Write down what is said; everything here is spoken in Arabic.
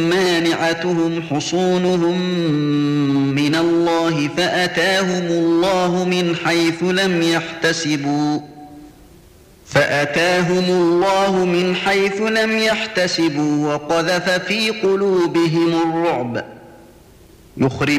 مانعتهم حصونهم من الله فأتاهم الله من حيث لم يحتسبوا وقذف في قلوبهم الرعب